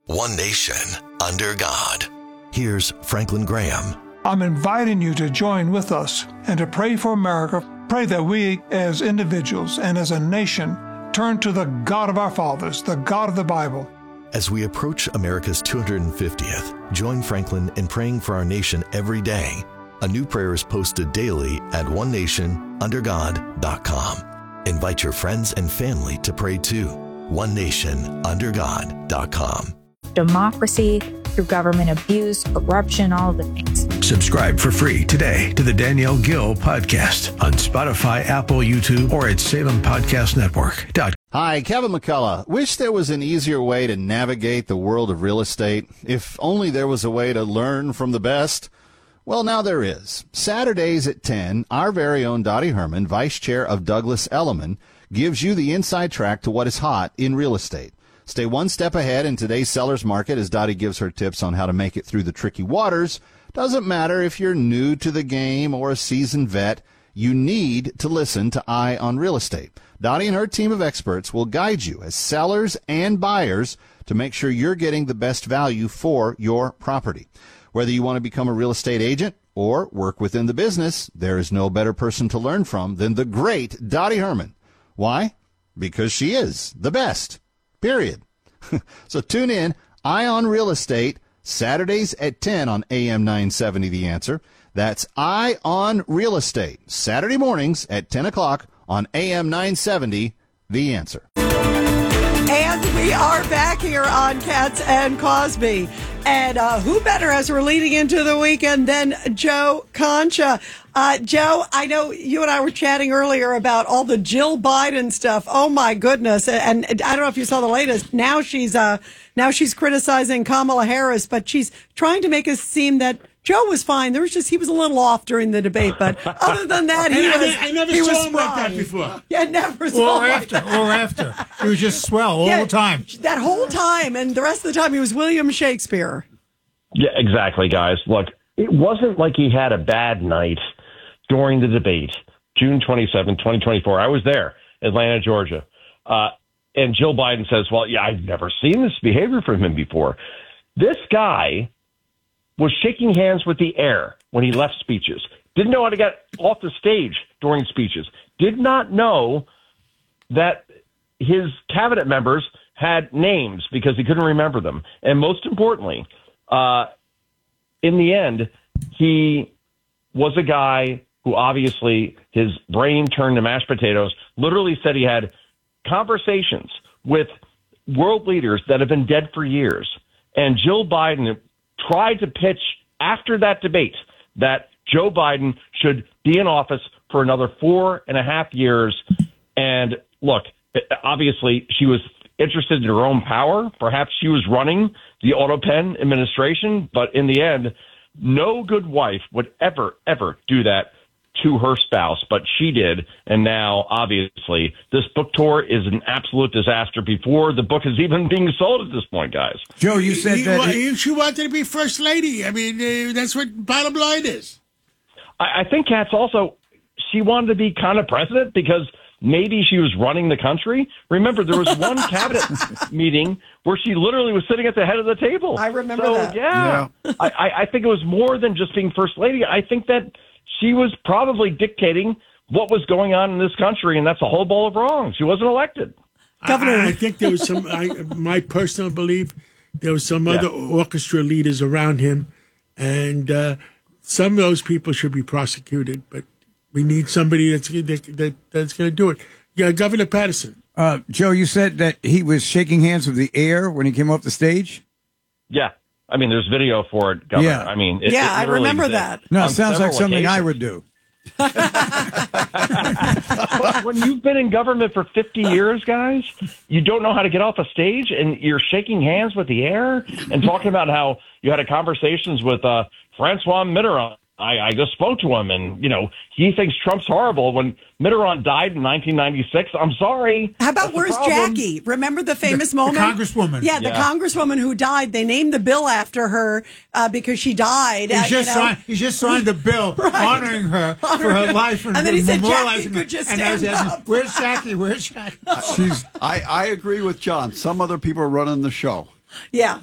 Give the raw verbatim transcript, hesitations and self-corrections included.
One nation, under God. Here's Franklin Graham. I'm inviting you to join with us and to pray for America. Pray that we, as individuals and as a nation, turn to the God of our fathers, the God of the Bible. As we approach America's two hundred fiftieth, join Franklin in praying for our nation every day. A new prayer is posted daily at one nation under god dot com. Invite your friends and family to pray too. one nation under god dot com. Democracy through government abuse, corruption, all the things. Subscribe for free today to the Danielle Gill podcast on Spotify, Apple, YouTube, or at Salem Podcast Network. Hi, Kevin McCullough. Wish there was an easier way to navigate the world of real estate. If only there was a way to learn from the best. Well, now there is. Saturdays at ten, our very own Dottie Herman, Vice Chair of Douglas Elliman, gives you the inside track to what is hot in real estate. Stay one step ahead in today's seller's market as Dottie gives her tips on how to make it through the tricky waters. Doesn't matter if you're new to the game or a seasoned vet, you need to listen to Eye on Real Estate. Dottie and her team of experts will guide you as sellers and buyers to make sure you're getting the best value for your property. Whether you want to become a real estate agent or work within the business, there is no better person to learn from than the great Dottie Herman. Why? Because she is the best. Period. So tune in, Eye on Real Estate, Saturdays at ten on A M nine seventy, The Answer. That's Eye on Real Estate, Saturday mornings at ten o'clock on A M nine seventy, The Answer. And we are back here on Cats and Cosby. And uh, who better as we're leading into the weekend than Joe Concha. Uh, Joe, I know you and I were chatting earlier about all the Jill Biden stuff. Oh, my goodness. And, and I don't know if you saw the latest. Now she's uh, now she's criticizing Kamala Harris, but she's trying to make us seem that Joe was fine. There was just, he was a little off during the debate, but other than that, he I, was I, I never he saw was him like that before. Yeah, never saw Or him after, like that. or after. He was just swell all Yeah, the time. That whole time, and the rest of the time, he was William Shakespeare. Yeah, exactly, guys. Look, it wasn't like he had a bad night during the debate, June twenty-seventh, twenty twenty-four. I was there, Atlanta, Georgia. Uh, and Jill Biden says, well, yeah, I've never seen this behavior from him before. This guy was shaking hands with the air when he left speeches. Didn't know how to get off the stage during speeches. Did not know that his cabinet members had names because he couldn't remember them. And most importantly, uh, in the end, he was a guy who obviously his brain turned to mashed potatoes, literally said he had conversations with world leaders that have been dead for years. And Jill Biden tried to pitch after that debate that Joe Biden should be in office for another four and a half years. And look, obviously she was interested in her own power. Perhaps she was running the AutoPen administration, but in the end, no good wife would ever, ever do that to her spouse, but she did. And now, obviously, this book tour is an absolute disaster before the book is even being sold at this point, guys. Joe, you said he, that... He, she wanted to be first lady. I mean, uh, that's what bottom line is. I, I think Katz also, she wanted to be kind of president because maybe she was running the country. Remember, there was one cabinet meeting where she literally was sitting at the head of the table. I remember so, that. Yeah, yeah. I, I think it was more than just being first lady. I think that she was probably dictating what was going on in this country, and that's a whole bowl of wrong. She wasn't elected. Governor, I, I think there was some, I, my personal belief, there was some other yeah. orchestra leaders around him, and uh, some of those people should be prosecuted, but we need somebody that's that, that that's going to do it. Yeah, Governor Patterson. Uh, Joe, you said that he was shaking hands with the air when he came off the stage? Yeah. I mean, there's video for it, Governor. Yeah. I mean, it, yeah, it I remember exists. that. No, it sounds like something occasions. I would do. But when you've been in government for fifty years, guys, you don't know how to get off a stage, and you're shaking hands with the air and talking about how you had a conversations with uh, Francois Mitterrand. I, I just spoke to him, and, you know, he thinks Trump's horrible. When Mitterrand died in nineteen ninety-six, I'm sorry. How about Where's Jackie? Remember the famous the, moment? The congresswoman. Yeah, the yeah. congresswoman who died. They named the bill after her uh, because she died. He uh, just, you know? signed, he just signed the bill right. honoring her for her life. And, and then he said, Jackie her. could just and stand asking, up. Where's Jackie? Where's Jackie? She's, I, I agree with John. Some other people are running the show. Yeah,